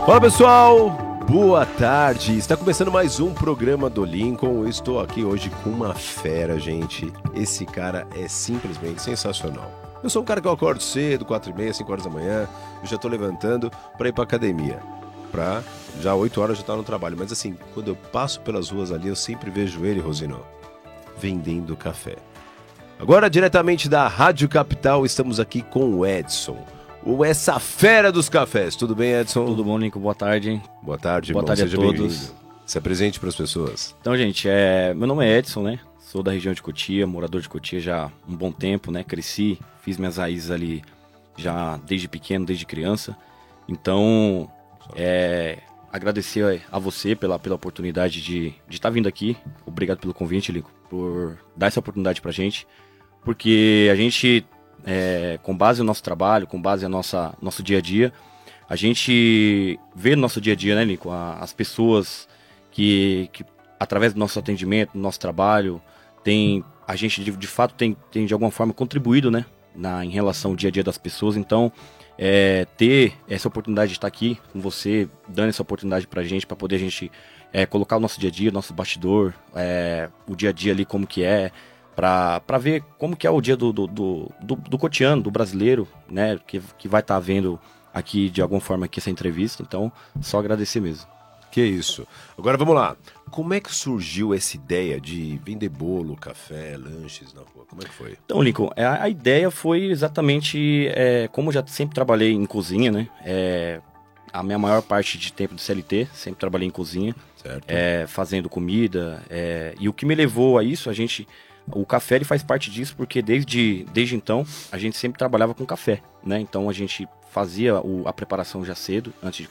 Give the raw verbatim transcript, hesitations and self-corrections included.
Fala pessoal, boa tarde. Está começando mais um programa do Lincoln. Eu estou aqui hoje com uma fera, gente. Esse cara é simplesmente sensacional. Eu sou um cara que eu acordo cedo, quatro e meia, cinco horas da manhã. Eu já estou levantando para ir para academia. Pra já oito horas já estar no trabalho. Mas assim, quando eu passo pelas ruas ali, eu sempre vejo ele, Rosino, vendendo café. Agora, diretamente da Rádio Capital, estamos aqui com o Edson. O essa fera dos cafés. Tudo bem, Edson? Tudo bom, Lincoln? Boa tarde, hein? Boa tarde, Boa irmão. tarde Seja a todos. bem-vindo. Se apresente para as pessoas. Então, gente, é... meu nome é Edson, né? Sou da região de Cotia, morador de Cotia já há um bom tempo, né? Cresci, fiz minhas raízes ali já desde pequeno, desde criança. Então, é... agradecer a você pela, pela oportunidade de estar vindo aqui. Obrigado pelo convite, Lincoln, por dar essa oportunidade pra gente. Porque a gente... É, com base no nosso trabalho, com base no nossa, nosso dia a dia, a gente vê no nosso dia a dia, né, Nico, a, as pessoas que, que, através do nosso atendimento, do nosso trabalho, tem, a gente de, de fato tem, tem de alguma forma contribuído, né, na, em relação ao dia a dia das pessoas. Então, é, ter essa oportunidade de estar aqui com você, dando essa oportunidade pra gente, para poder a gente é, colocar o nosso dia a dia, nosso bastidor, é, o dia a dia ali como que é, para ver como que é o dia do, do, do, do, do cotidiano, do brasileiro, né, que, que vai estar vendo aqui de alguma forma aqui essa entrevista. Então, só agradecer mesmo. Que isso. Agora vamos lá. Como é que surgiu essa ideia de vender bolo, café, lanches na rua? Como é que foi? Então, Lincoln, a, a ideia foi exatamente, é, como eu já sempre trabalhei em cozinha, né, é, a minha maior parte de tempo de C L T, sempre trabalhei em cozinha, é, fazendo comida, é, e o que me levou a isso, a gente... O café ele faz parte disso porque desde, desde então a gente sempre trabalhava com café, né? Então a gente fazia o, a preparação já cedo, antes de